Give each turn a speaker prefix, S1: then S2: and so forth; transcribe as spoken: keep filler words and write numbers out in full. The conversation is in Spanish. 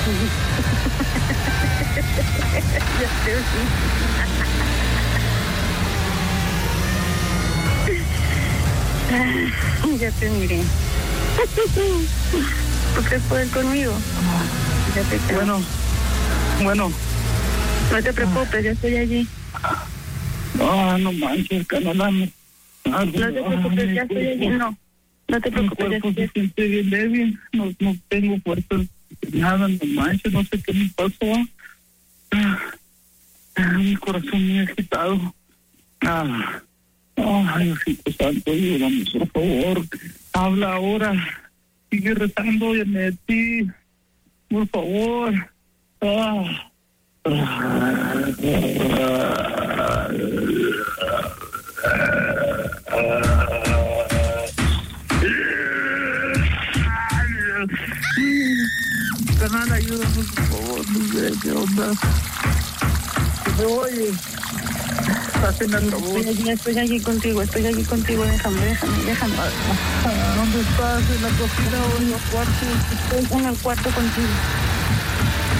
S1: Ya te vi. Ya te miré. ¿Tú quieres poder conmigo? Ya te creo.
S2: Bueno, bueno.
S1: No te preocupes, ya estoy allí.
S2: Ah, no manches, canalame. Ah,
S1: No te preocupes,
S2: ah,
S1: ya estoy allí. No, no te
S2: Mi
S1: preocupes. Ya
S2: cuerpo
S1: estoy
S2: se siente bien débil. No, no tengo fuerza. Nada, no manches, no sé qué me pasó. Ah, ah, mi corazón muy agitado. Ah, ay, Diosito Santo, ayúdame, por favor. Habla ahora. Sigue rezando de ti. Por favor. Ah. Canal, ayúdame, por favor. No sé qué onda. ¿Me oyes? Hacen el favor.
S1: Estoy allí, estoy allí contigo, estoy allí contigo. Déjame, déjame, déjame.
S2: ¿Dónde estás? ¿En la cocina o en los cuartos?
S1: Estoy en el cuarto contigo.